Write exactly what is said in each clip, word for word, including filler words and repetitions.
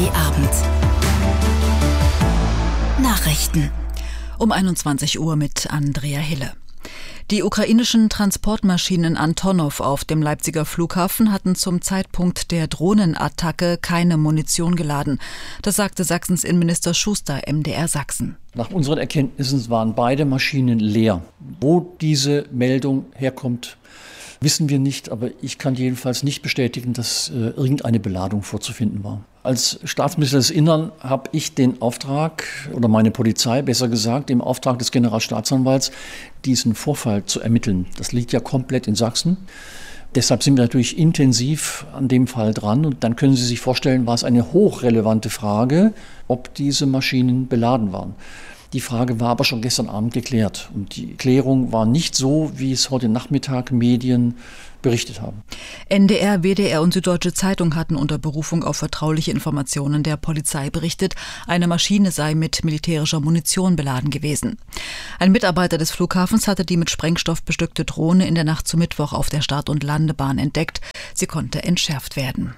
Abend. Nachrichten. Um einundzwanzig Uhr mit Andrea Hille. Die ukrainischen Transportmaschinen Antonov auf dem Leipziger Flughafen hatten zum Zeitpunkt der Drohnenattacke keine Munition geladen. Das sagte Sachsens Innenminister Schuster M D R Sachsen. Nach unseren Erkenntnissen waren beide Maschinen leer. Wo diese Meldung herkommt, wissen wir nicht, aber ich kann jedenfalls nicht bestätigen, dass äh, irgendeine Beladung vorzufinden war. Als Staatsminister des Innern habe ich den Auftrag, oder meine Polizei besser gesagt, im Auftrag des Generalstaatsanwalts, diesen Vorfall zu ermitteln. Das liegt ja komplett in Sachsen. Deshalb sind wir natürlich intensiv an dem Fall dran. Und dann können Sie sich vorstellen, war es eine hochrelevante Frage, ob diese Maschinen beladen waren. Die Frage war aber schon gestern Abend geklärt. Und die Klärung war nicht so, wie es heute Nachmittag Medien berichtet haben. N D R, W D R und Süddeutsche Zeitung hatten unter Berufung auf vertrauliche Informationen der Polizei berichtet, eine Maschine sei mit militärischer Munition beladen gewesen. Ein Mitarbeiter des Flughafens hatte die mit Sprengstoff bestückte Drohne in der Nacht zu Mittwoch auf der Start- und Landebahn entdeckt. Sie konnte entschärft werden.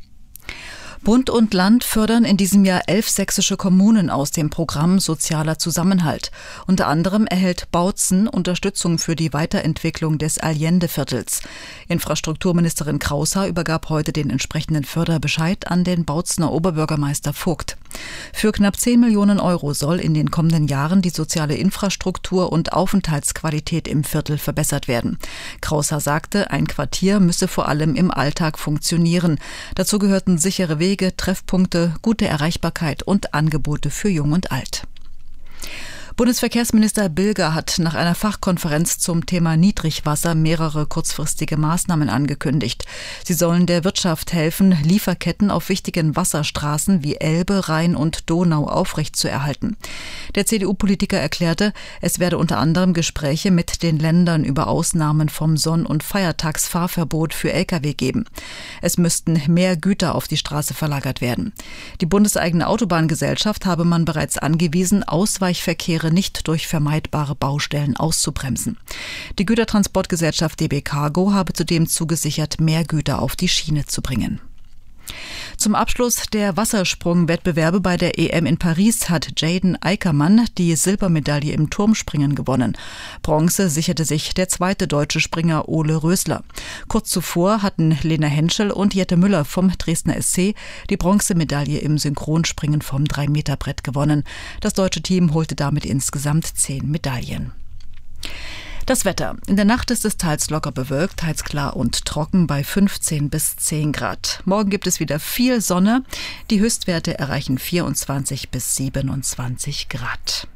Bund und Land fördern in diesem Jahr elf sächsische Kommunen aus dem Programm Sozialer Zusammenhalt. Unter anderem erhält Bautzen Unterstützung für die Weiterentwicklung des Allende-Viertels. Infrastrukturministerin Kraushaar übergab heute den entsprechenden Förderbescheid an den Bautzener Oberbürgermeister Vogt. Für knapp zehn Millionen Euro soll in den kommenden Jahren die soziale Infrastruktur und Aufenthaltsqualität im Viertel verbessert werden. Kraushaar sagte, ein Quartier müsse vor allem im Alltag funktionieren. Dazu gehörten sichere Wege, Treffpunkte, gute Erreichbarkeit und Angebote für Jung und Alt. Bundesverkehrsminister Bilger hat nach einer Fachkonferenz zum Thema Niedrigwasser mehrere kurzfristige Maßnahmen angekündigt. Sie sollen der Wirtschaft helfen, Lieferketten auf wichtigen Wasserstraßen wie Elbe, Rhein und Donau aufrechtzuerhalten. Der C D U-Politiker erklärte, es werde unter anderem Gespräche mit den Ländern über Ausnahmen vom Sonn- und Feiertagsfahrverbot für L K W geben. Es müssten mehr Güter auf die Straße verlagert werden. Die bundeseigene Autobahngesellschaft habe man bereits angewiesen, Ausweichverkehre nicht durch vermeidbare Baustellen auszubremsen. Die Gütertransportgesellschaft D B Cargo habe zudem zugesichert, mehr Güter auf die Schiene zu bringen. Zum Abschluss der Wassersprung-Wettbewerbe bei der E M in Paris hat Jaden Eickermann die Silbermedaille im Turmspringen gewonnen. Bronze sicherte sich der zweite deutsche Springer Ole Rösler. Kurz zuvor hatten Lena Henschel und Jette Müller vom Dresdner S C die Bronzemedaille im Synchronspringen vom drei Meter Brett gewonnen. Das deutsche Team holte damit insgesamt zehn Medaillen. Das Wetter. In der Nacht ist es teils locker bewölkt, teils klar und trocken bei fünfzehn bis zehn Grad. Morgen gibt es wieder viel Sonne. Die Höchstwerte erreichen vierundzwanzig bis siebenundzwanzig Grad.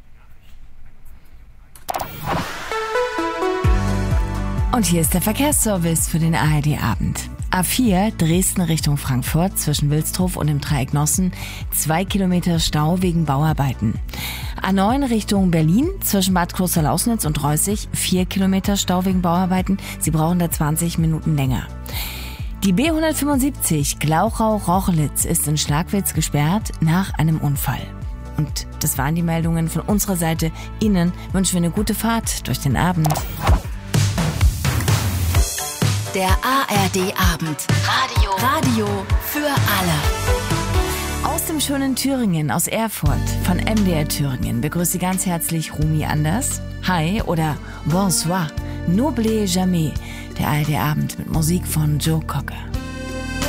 Und hier ist der Verkehrsservice für den A R D-Abend. A vier Dresden Richtung Frankfurt zwischen Wilsdruf und dem Dreieck Nossen. Zwei Kilometer Stau wegen Bauarbeiten. A neun Richtung Berlin zwischen Bad Klosterlausnitz und Reußig. Vier Kilometer Stau wegen Bauarbeiten. Sie brauchen da zwanzig Minuten länger. Die B hundertfünfundsiebzig Glauchau-Rochlitz ist in Schlagwitz gesperrt nach einem Unfall. Und das waren die Meldungen von unserer Seite. Ihnen wünschen wir eine gute Fahrt durch den Abend. Der A R D-Abend. Radio. Radio für alle. Aus dem schönen Thüringen, aus Erfurt, von M D R Thüringen, begrüßt Sie ganz herzlich Rumi Anders. Hi oder Bonsoir, N'oubliez jamais. Der A R D-Abend mit Musik von Joe Cocker.